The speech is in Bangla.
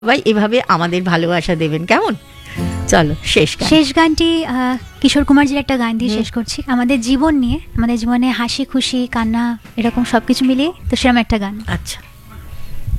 সবাই এভাবে আমাদের ভালোবাসা দেবেন, কেমন? চলো শেষ গানটি কিশোর কুমারজির একটা গান দিয়ে শেষ করছি, আমাদের জীবন নিয়ে, আমাদের জীবনে হাসি খুশি কান্না এরকম সবকিছু মিলিয়ে, তো সেরকম একটা গান। আচ্ছা।